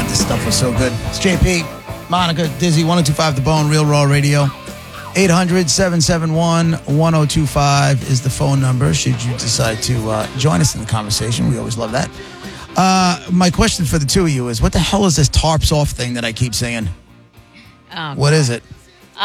God, this stuff was so good. It's JP, Monica, Dizzy, 1025 The Bone, Real Raw Radio. 800-771-1025 is the phone number should you decide to join us in the conversation. We always love that. My question for the two of you is, what the hell is this tarps off thing that I keep saying? What is it?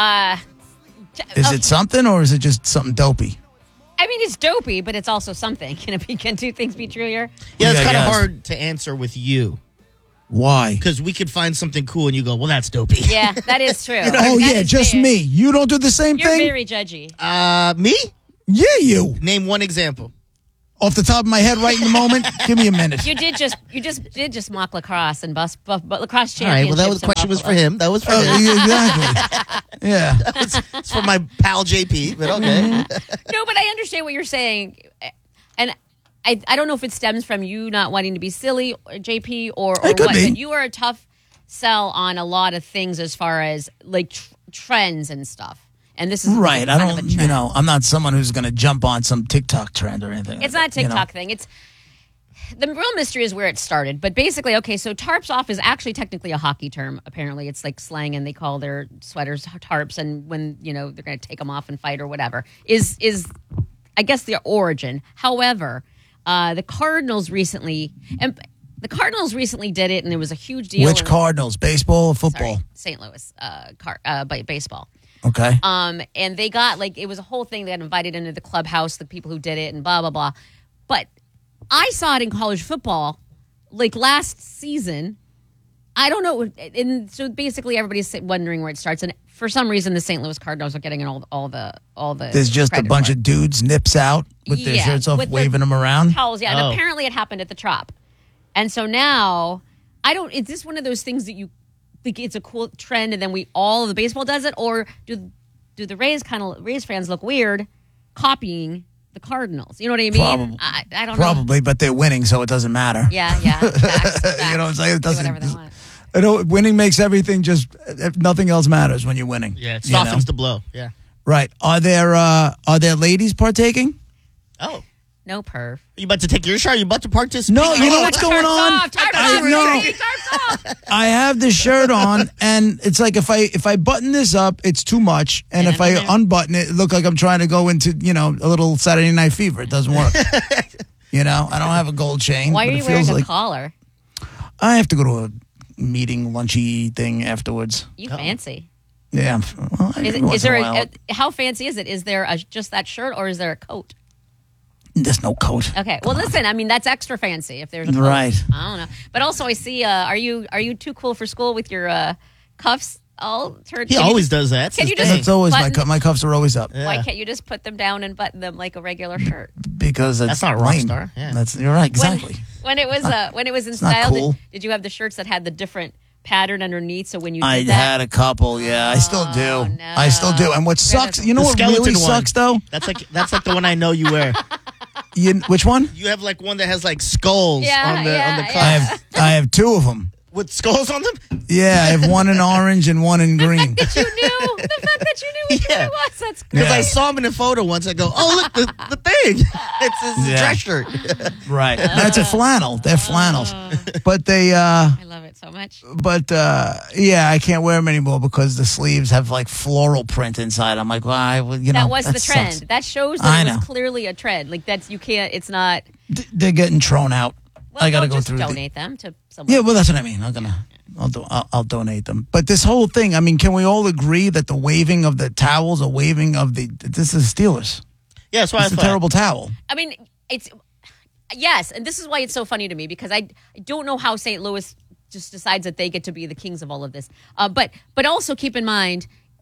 Is it something, or is it just something dopey? I mean, it's dopey, but it's also something. Can two things be true here? Yeah, it's kind of hard to answer with you. Why? Because we could find something cool and you go, well, that's dopey. Yeah, that is true. Just me. You don't do the same You're thing? You're very judgy. Me? Yeah, you. Name one example. Off the top of my head right in the moment? Give me a minute. You did just mock lacrosse and lacrosse championships. All right, well, that was question was for him. That was for him. Exactly. Yeah. It's for my pal JP, but okay. No, but I understand what you're saying. And I don't know if it stems from you not wanting to be silly, JP, or what. But you are a tough sell on a lot of things as far as like trends and stuff. And this is right. I don't, I'm not someone who's going to jump on some TikTok trend or anything. It's not a TikTok thing. It's the real mystery is where it started. But basically, okay, so tarps off is actually technically a hockey term. Apparently, it's like slang, and they call their sweaters tarps. And when they're going to take them off and fight or whatever is I guess the origin. However, the Cardinals recently did it, and it was a huge deal. Which Cardinals? Baseball or football? Sorry, St. Louis, baseball. Okay. And they got it was a whole thing. They got invited into the clubhouse, the people who did it, and blah blah blah. But I saw it in college football, like last season. I don't know, and so basically everybody's wondering where it starts. And for some reason, the St. Louis Cardinals are getting all the. There's just a bunch of dudes nips out with their shirts off, waving them around. Towels, yeah. And apparently it happened at the Trop. And so now is this one of those things that you think it's a cool trend, and then all of the baseball does it, or do the Rays fans look weird copying the Cardinals? You know what I mean? I don't know. Probably, but they're winning, so it doesn't matter. Yeah. Facts. You know what I'm saying? It doesn't. Whatever they want. Winning makes everything nothing else matters when you're winning. Yeah, it softens the blow. Yeah. Right. Are there ladies partaking? Oh. No perv. Are you about to take your shot? Are you about to participate? No, you know what's going on? I have the shirt on, and it's like if I button this up, it's too much, and if I unbutton it, it looks like I'm trying to go into a little Saturday Night Fever. It doesn't work. I don't have a gold chain. Why are you wearing a collar? I have to go to a meeting, lunchy thing afterwards. You fancy? Yeah. Well, how fancy is it? Is there just that shirt, or is there a coat? There's no coat. Okay. Well, listen. I mean, that's extra fancy if there's a coat. Right. I don't know. But also, I see. Are you too cool for school with your cuffs all turned? He always does that. That's always my cuffs are always up. Yeah. Why can't you just put them down and button them like a regular shirt? Because that's not Rockstar. Yeah. You're right. Exactly. When it was in style, cool. did you have the shirts that had the different pattern underneath? So when you I had a couple, yeah. I still do. No. I still do. And what sucks, you know what really sucks though? That's like the one I know you wear. Which one? You have like one that has like skulls on the cuff. I have two of them. With skulls on them? Yeah, I have one in orange and one in green. The fact that you knew which one it was, that's great. Because I saw him in a photo once. I go, oh, look, the thing. It's his dress shirt. Right. That's a flannel. They're flannels. But they... I love it so much. But, I can't wear them anymore because the sleeves have like floral print inside. I'm like, well, that was the trend. Sucks. That shows that it was clearly a trend. Like, it's not... They're getting thrown out. Well, I got to go through. Donate them to someone. Yeah, well, that's what I mean. I'll donate them. But this whole thing, I mean, can we all agree that the waving of the towels, or waving of this is Steelers? Yeah, that's why it's a terrible towel. I mean, yes, and this is why it's so funny to me, because I don't know how St. Louis just decides that they get to be the kings of all of this. But also keep in mind,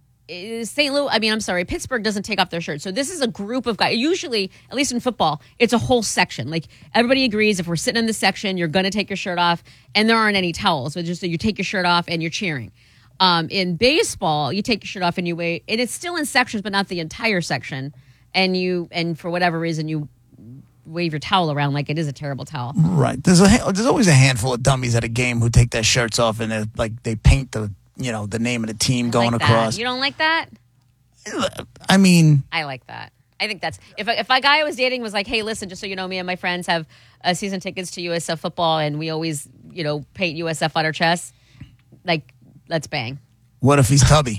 Pittsburgh doesn't take off their shirt. So this is a group of guys. Usually, at least in football, it's a whole section. Like, everybody agrees if we're sitting in this section, you're going to take your shirt off, and there aren't any towels. So just you take your shirt off and you're cheering. In baseball, you take your shirt off and you wave, and it's still in sections, but not the entire section. And for whatever reason, you wave your towel around like it is a terrible towel. Right. There's always a handful of dummies at a game who take their shirts off and they paint the name of the team going across. You don't like that? I mean, I like that. I think that's if a guy I was dating was like, hey, listen, just so you know, me and my friends have season tickets to USF football, and we always paint USF on her chest. Like, let's bang. What if he's tubby?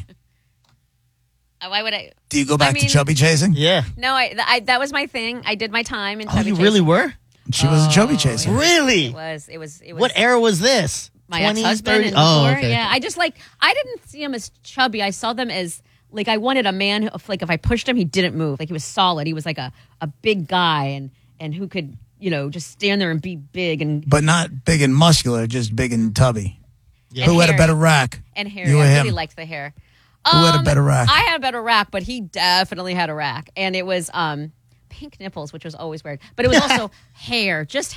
Why would I? Do you go back I to mean- chubby chasing? Yeah. No, I that was my thing. I did my time in Oh, chubby you chasing. really were? She was a chubby chaser. Really? It was. What era was this? My 20s, ex-husband 30s? and Oh, before. okay. Yeah, I didn't see him as chubby. I saw them as like I wanted a man who, like, if I pushed him, he didn't move. Like, he was solid. He was like a big guy and who could just stand there and be big and But not big and muscular, just big and tubby. Yeah. Who had a hairy. better rack? and hairy. You or I him? really liked the hair. Who had a better rack? I had a better rack, but he definitely had a rack, and it was pink nipples, which was always weird. But it was also hair, just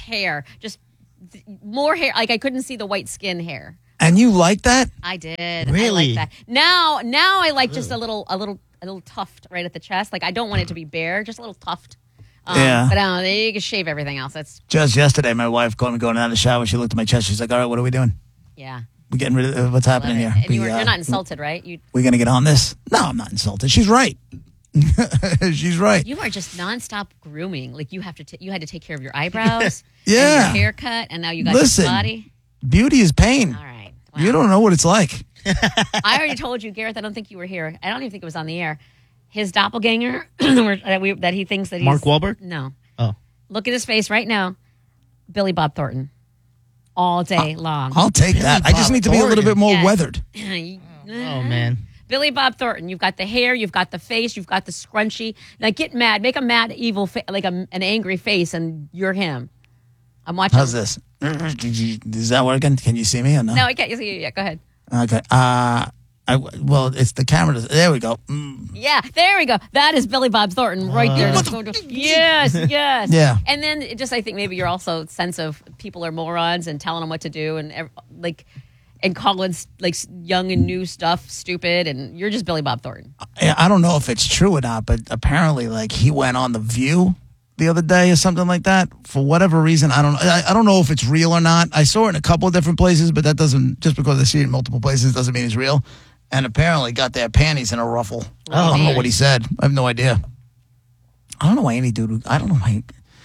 more hair. Like, I couldn't see the white skin hair. And you like that? I did. Really? I like that. Now I like just a little tuft right at the chest. Like, I don't want it to be bare, just a little tuft. Yeah. But you can shave everything else. That's Just yesterday, my wife called me going out of the shower. She looked at my chest. She's like, all right, what are we doing? yeah. We getting rid of what's happening here? And you're not insulted, right? We going to get on this? No, I'm not insulted. She's right. She's right. You are just nonstop grooming. Like, you had to take care of your eyebrows, Yeah. and your haircut, and now you got Listen. your body. Beauty is pain. All right. Wow. You don't know what it's like. I already told you, Gareth. I don't think you were here. I don't even think it was on the air. His doppelganger that he thinks that he's Mark Wahlberg? No. Oh. Look at his face right now. Billy Bob Thornton. All day long. I'll take that. I just Bob need to be a little bit more Yes. weathered. Oh, man. Billy Bob Thornton. You've got the hair, you've got the face, you've got the scrunchie. Now get mad, make a mad, evil, like an angry face, and you're him. I'm watching. How's this? Is that working? Can you see me or no? No, I can't. Yeah, go ahead. Okay. Well, it's the camera. There we go. Yeah, there we go. That is Billy Bob Thornton right there. Yes, yes. Yeah. And then I think maybe you're also sense of people are morons and telling them what to do and calling like young and new stuff stupid, and you're just Billy Bob Thornton. I don't know if it's true or not, but apparently, like, he went on The View the other day or something like that. For whatever reason, I don't know if it's real or not. I saw it in a couple of different places, but that doesn't, just because I see it in multiple places doesn't mean it's real. And apparently got their panties in a ruffle. I don't know what he said. I have no idea. I don't know why any dude. I don't know why.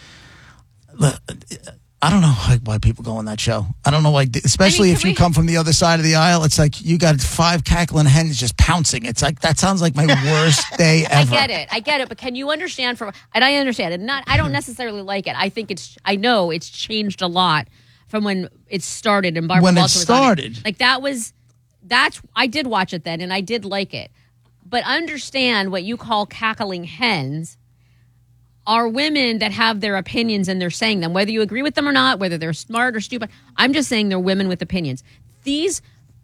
I don't know why people go on that show. I don't know why, especially if you come from the other side of the aisle. It's like you got 5 cackling hens just pouncing. It's like, that sounds like my worst day ever. I get it, but can you understand and I understand it. I don't necessarily like it. I know it's changed a lot from when it started and Barbara When it Walters was on started. Like, I did watch it then and I did like it. But understand what you call cackling hens are women that have their opinions and they're saying them, whether you agree with them or not, whether they're smart or stupid. I'm just saying they're women with opinions. These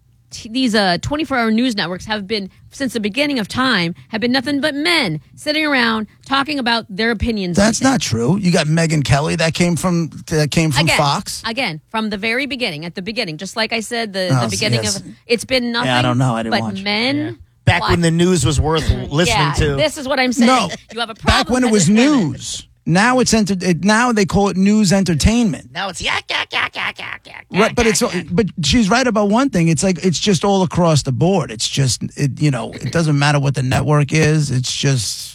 24-hour news networks have been, since the beginning of time, have been nothing but men sitting around talking about their opinions. That's not true. You got Megyn Kelly that came from Fox. Again, from the very beginning, at the beginning, just like I said, the beginning yes. of it's been nothing. Yeah, I don't know. I didn't but watch. men. Back when the news was worth listening to. This is what I'm saying. No, You have a problem. back when it was news. Now it's now they call it news entertainment. Now it's yak. Right, but she's right about one thing. It's like it's just all across the board. It's just it doesn't matter what the network is. It's just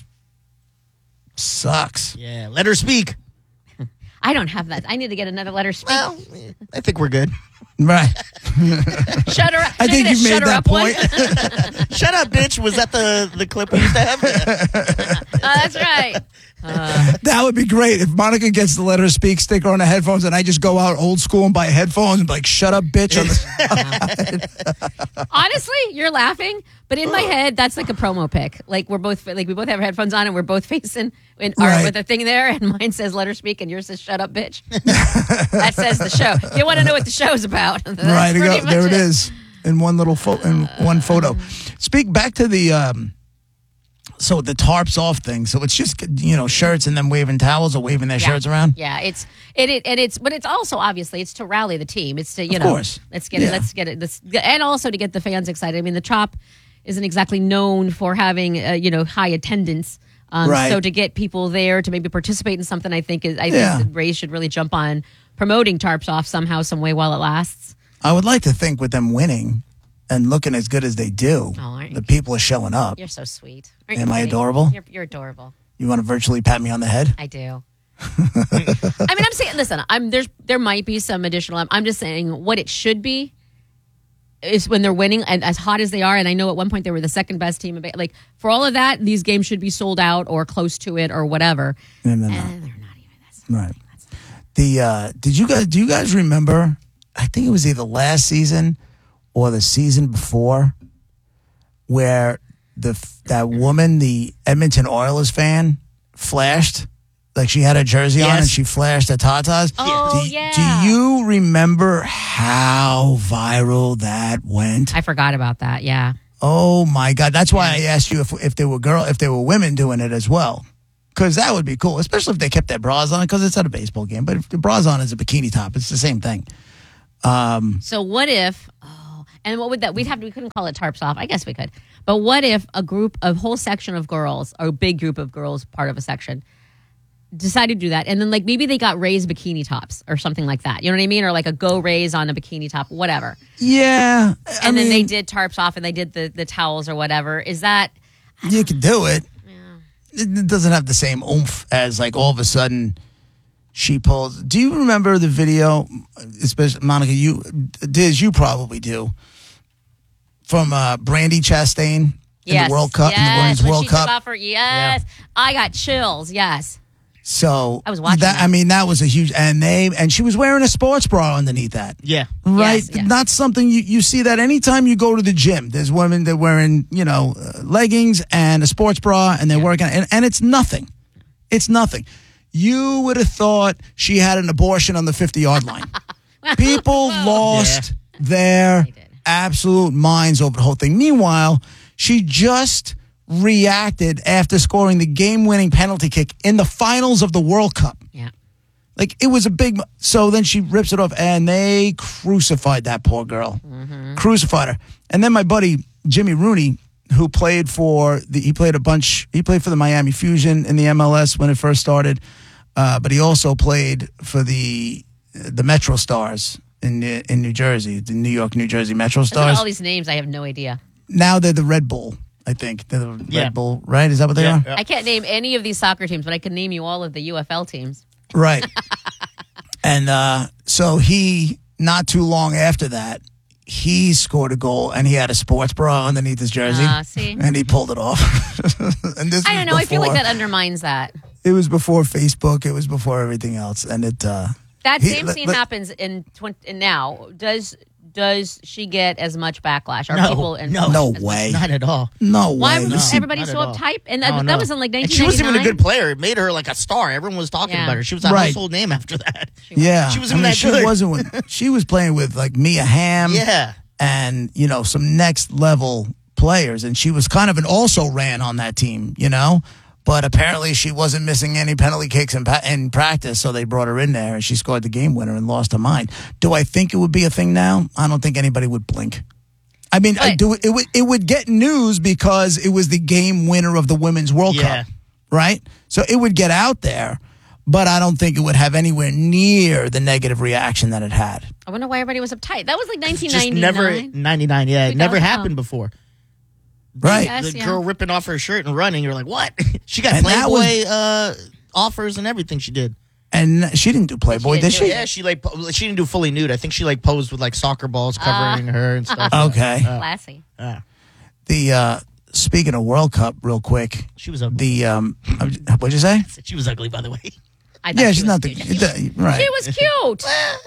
sucks. Yeah, let her speak. I don't have that. I need to get another letter. Speak. Well, I think we're good. Right. Shut her up. I think you've made that point. Shut up, bitch. Was that the clip we used to have? That's right. That would be great if Monica gets the Let Her Speak sticker on the headphones and I just go out old school and buy headphones and be like, shut up, bitch. On the Honestly, you're laughing, but in my head, that's like a promo pic. Like we both have headphones on and we're both facing with a thing there, and mine says "Let her speak" and yours says "Shut up, bitch." That says the show. You want to know what the show's about? That's right, pretty much there it is in one little one photo. Speak back to the so the tarps off thing. So it's just shirts and then waving towels or waving their shirts around. Yeah, but it's also obviously it's to rally the team. It's to Of course. let's get it, and also to get the fans excited. I mean, the Chop isn't exactly known for having high attendance. Right. So to get people there to maybe participate in something, I think the Rays should really jump on promoting tarps off somehow, some way while it lasts. I would like to think with them winning and looking as good as they do, the people are showing up. You're so sweet. Am I adorable? You're adorable. You want to virtually pat me on the head? I do. I mean, I'm saying, listen, there might be some additional. I'm just saying what it should be is when they're winning and as hot as they are. And I know at one point they were the second best team. Like for all of that, these games should be sold out or close to it or whatever. And they're not even. Right. Do you guys remember? I think it was either last season or the season before, where that woman, the Edmonton Oilers fan, flashed. Like she had a jersey on and she flashed the tatas. Oh, Do you remember how viral that went? I forgot about that. Yeah. Oh my God! That's why I asked you if there were women doing it as well, because that would be cool, especially if they kept their bras on. Because it's at a baseball game, but if the bras on is a bikini top, it's the same thing. So what if? And what would that? We couldn't call it tarps off. I guess we could. But what if a whole section of girls, or a big group of girls, part of a section, decided to do that, and then like maybe they got Rays bikini tops or something like that. You know what I mean? Or like a Go Rays on a bikini top, whatever. Yeah. And then they did tarps off and they did the towels or whatever. Is that? You can do it. Yeah. It doesn't have the same oomph as like all of a sudden she pulls. Do you remember the video, especially Monica, Diz, you probably do, from Brandi Chastain in the World Cup, in the Women's World Cup? I got chills, yes. So I was watching that. I mean, that was a huge, and she was wearing a sports bra underneath that. Yeah. Right? Yes, yes. Not something you see that anytime you go to the gym. There's women that are wearing, leggings and a sports bra, and they're working, and it's nothing. It's nothing. You would have thought she had an abortion on the 50-yard line. People lost their absolute minds over the whole thing. Meanwhile, she just reacted after scoring the game-winning penalty kick in the finals of the World Cup. Yeah. Like, it was a big... So then she rips it off, and they crucified that poor girl. Mm-hmm. Crucified her. And then my buddy, Jimmy Rooney, who played for he played for the Miami Fusion in the MLS when it first started, but he also played for the Metro Stars in New Jersey, the New York, New Jersey Metro Stars. All these names, I have no idea. Now they're the Red Bull. I think they're the Red Bull, right? Is that what they are? I can't name any of these soccer teams, but I can name you all of the UFL teams. Right. And so he, not too long after that, he scored a goal and he had a sports bra underneath his jersey. See? And he pulled it off. And this I don't know. I feel like before- that undermines that. It was before Facebook. It was before everything else. And it... That same scene happens in now. Does she get as much backlash? Are people no way. Not at all. No way. Why was Listen, everybody so uptight? And that was in like 1999. And she wasn't even a good player. It made her like a star. Everyone was talking about her. She was a household name after that. Yeah. She wasn't that good. She wasn't. She was playing with like Mia Hamm. Yeah. And, some next level players. And she was kind of also ran on that team, But apparently she wasn't missing any penalty kicks in practice, so they brought her in there, and she scored the game winner and lost her mind. Do I think it would be a thing now? I don't think anybody would blink. I mean, I do. It would get news because it was the game winner of the Women's World Cup, right? So it would get out there, but I don't think it would have anywhere near the negative reaction that it had. I wonder why everybody was uptight. That was like 1999. Just never 99. Yeah, it never happened before. Right. Yes, The girl ripping off her shirt and running. You're like, what? She got And that Playboy offers and everything she did. And she didn't do Playboy, did she? Yeah, she didn't do fully nude. I think she posed with soccer balls covering her and stuff. Okay. Classy. The speaking of World Cup, real quick. She was ugly. What'd you say? She was ugly, by the way. Yeah, she's not the right. She was cute.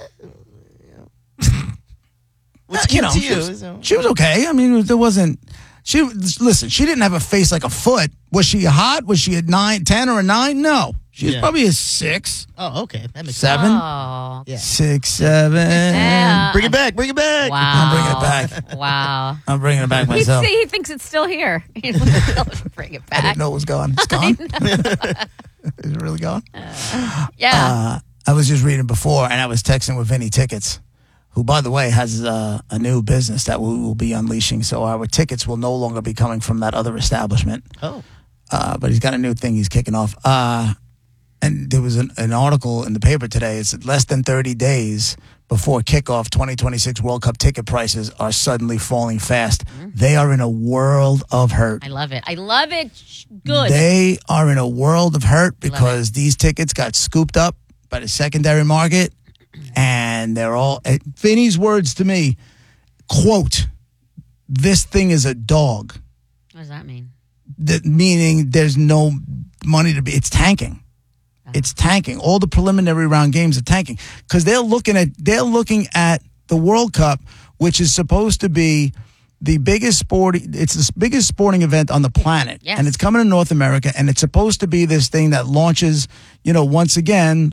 What's cute to you? She was okay. I mean, there wasn't. She didn't have a face like a foot. Was she hot? Was she a 9, 10, or a 9? No. She was probably a 6. Oh, okay. That makes 7. sense. Oh. Yeah. 6, 7. Yeah. Bring it back. Bring it back. Wow. I'm bringing it back. Wow. I'm bringing it back myself. He thinks it's still here. Bring it I back. didn't know it was gone. It's gone? Is it really gone? Yeah. I was just reading before, and I was texting with Vinny Tickets, who, by the way, has a new business that we will be unleashing. So our tickets will no longer be coming from that other establishment. Oh. But he's got a new thing he's kicking off. And there was an article in the paper today. It's less than 30 days before kickoff. 2026 World Cup ticket prices are suddenly falling fast. They are in a world of hurt. I love it. I love it. Good. They are in a world of hurt because these tickets got scooped up by the secondary market, and they're all. Vinny's words to me, quote, "This thing is a dog." What does that mean? Meaning there's no money to be. It's tanking. It's tanking. All the preliminary round games are tanking because they're looking at the World Cup, which is supposed to be the biggest it's the biggest sporting event on the planet. Yes. And it's coming to North America, and it's supposed to be this thing that launches, once again,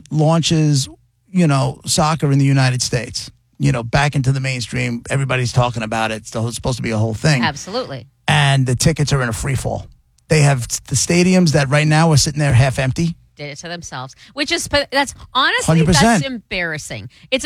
soccer in the United States, back into the mainstream. Everybody's talking about it. It's supposed to be a whole thing. Absolutely. And the tickets are in a free fall. They have the stadiums that right now are sitting there half empty. Did it to themselves, that's honestly 100%. That's embarrassing. It's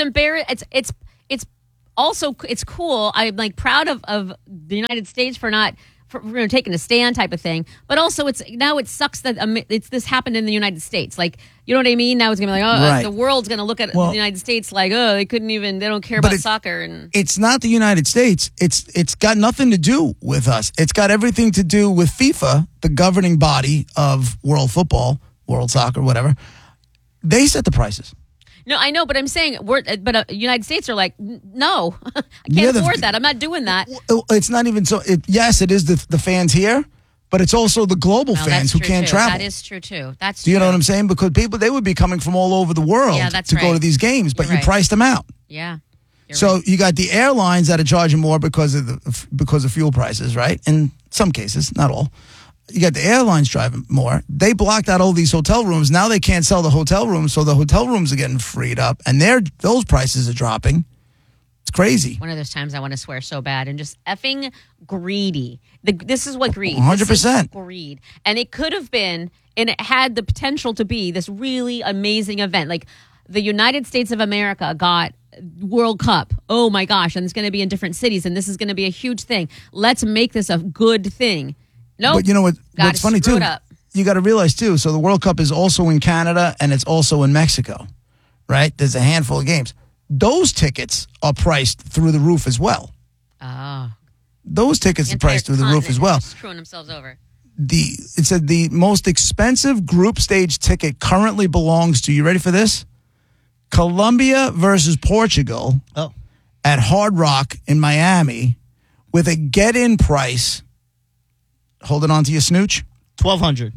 It's also it's cool. I'm like proud of the United States for taking a stand type of thing. But also it sucks that this happened in the United States. Like, you know what I mean? Now it's gonna be like, right. The world's gonna look at the United States like, they don't care about soccer. And it's not the United States. It's got nothing to do with us. It's got everything to do with FIFA, the governing body of world football. World soccer, whatever, they set the prices. No, I know, but I'm saying, United States are like, no, I can't afford that. I'm not doing that. It's not even so. Yes, it is the fans here, but it's also the global fans who can't travel. That is true too. Do you know what I'm saying? Because they would be coming from all over the world to go to these games, but you priced them out. Yeah. So you got the airlines that are charging more because of fuel prices, right? In some cases, not all. You got the airlines driving more. They blocked out all these hotel rooms. Now they can't sell the hotel rooms, so the hotel rooms are getting freed up, and those prices are dropping. It's crazy. One of those times I want to swear so bad and just effing greedy. This is what greed. 100%. Greed. And it could have been, and it had the potential to be this really amazing event. Like the United States of America got World Cup. Oh my gosh. And it's going to be in different cities, and this is going to be a huge thing. Let's make this a good thing. No, but you know what's funny too? You got to realize too. So the World Cup is also in Canada and it's also in Mexico, right? There's a handful of games. Those tickets are priced through the roof as well. Oh, those tickets are priced through the roof as well. Screwing themselves over. It said the most expensive group stage ticket currently belongs to. You ready for this? Colombia versus Portugal. Oh, at Hard Rock in Miami, with a get-in price. Holding on to your snooch. $1,200.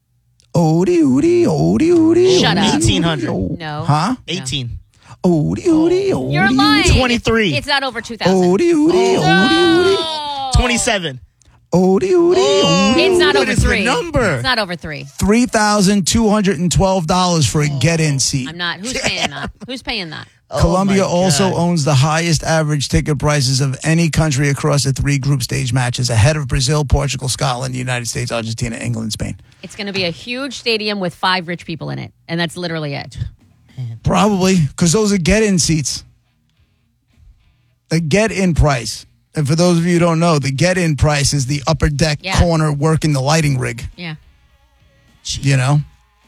Odie. Shut up. 1,800. No. Huh? 18. Odie. You're lying. 23. It's not over 2,000. Odie. 27. Odie. It's not What over is the 3. number? It's not over 3. $3,212 for a get-in seat. I'm not. Who's paying that? Who's paying that? Colombia my also God. owns the highest average ticket prices of any country across the 3 group stage matches, ahead of Brazil, Portugal, Scotland, the United States, Argentina, England, Spain. It's going to be a huge stadium with 5 rich people in it, and that's literally it. Probably, because those are get-in seats. The get-in price. And for those of you who don't know, the get-in price is the upper deck corner working the lighting rig. Yeah. You know?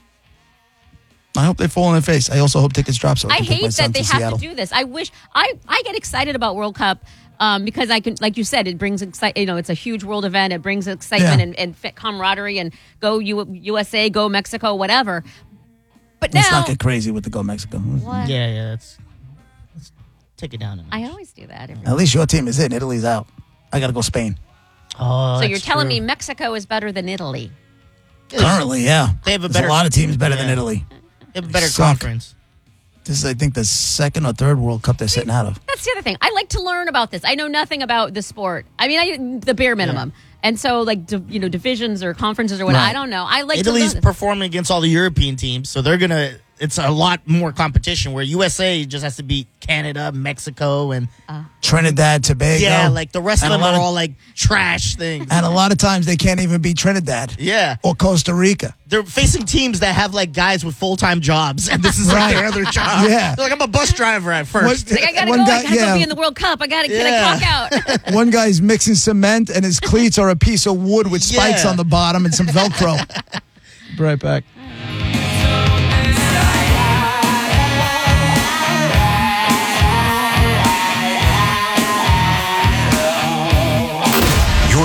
I hope they fall on their face. I also hope tickets drop so I I can take my hate son that they to have Seattle. to do this. I wish I get excited about World Cup because I can, like you said, it brings it's a huge world event. It brings excitement and camaraderie, and go USA, go Mexico, whatever. But Let's now, not get crazy with the Go Mexico. what? Yeah. Let's take it down a notch. I always do that. At least your team is in. Italy's out. I got to go Spain. Oh, So that's you're telling true. me Mexico is better than Italy? Currently, yeah. They have a There's better- a lot of teams better than Yeah. Ity. They have a better Suck. conference. This is, I think, the second or third World Cup they're sitting out of. That's the other thing. I like to learn about this. I know nothing about the sport. I mean, the bare minimum. And so, like, divisions or conferences or whatever, Right. I don't know. I like Italy's to learn. performing against all the European teams, so they're gonna. It's a lot more competition. Where USA just has to beat Canada, Mexico, and Trinidad, Tobago. yeah, like the rest of And a them lot are of- all like trash things. And a lot of times they can't even beat Trinidad. Yeah, Or Costa Rica. they're facing teams that have like guys with full-time jobs, and this is like Right. their other job. Yeah. They're like, I'm a bus driver at first. Like, I gotta go. I gotta go be in the World Cup. Can I clock out? One guy's mixing cement and his cleats are a piece of wood with spikes Yeah. on the bottom and some Velcro. Be right back.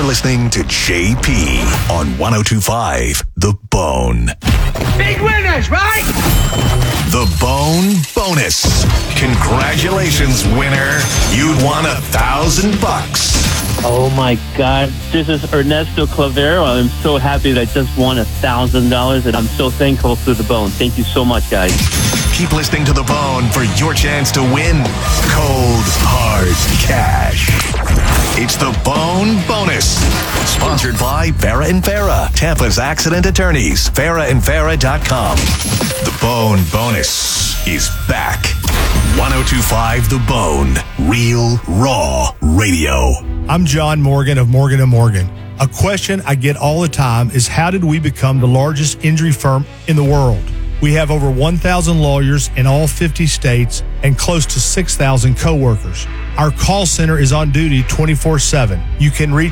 listening to JP on 102.5 The Bone. Big winners, right? The Bone Bonus. Congratulations, winner. You'd won $1,000. Oh my God. This is Ernesto Clavero. I'm so happy that I just won $1,000 and I'm so thankful to The Bone. Thank you so much, guys. Keep listening to The Bone for your chance to win cold, hard cash. It's The Bone Bonus. Sponsored by Farah and Farah, Tampa's accident attorneys. FarahandFarah.com. The Bone Bonus is back. 102.5 The Bone. Real, raw radio. I'm John Morgan of Morgan & Morgan. A question I get all the time is, how did we become the largest injury firm in the world? We have over 1,000 lawyers in all 50 states and close to 6,000 coworkers. Our call center is on duty 24/7. You can reach